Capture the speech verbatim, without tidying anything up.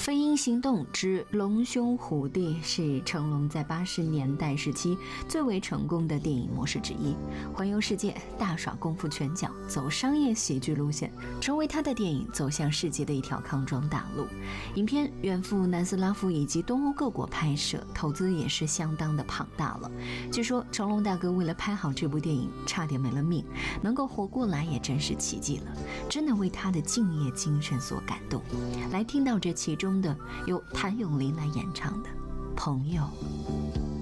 飞鹰行动之龙兄虎弟是成龙在八十年代时期最为成功的电影模式之一，环游世界，大耍功夫拳脚，走商业喜剧路线，成为他的电影走向世界的一条康庄大路。影片远赴南斯拉夫以及东欧各国拍摄，投资也是相当的庞大了。据说成龙大哥为了拍好这部电影，差点没了命，能够活过来也真是奇迹了，真的为他的敬业精神所感动。来听到这其中的由谭咏麟来演唱的《朋友》。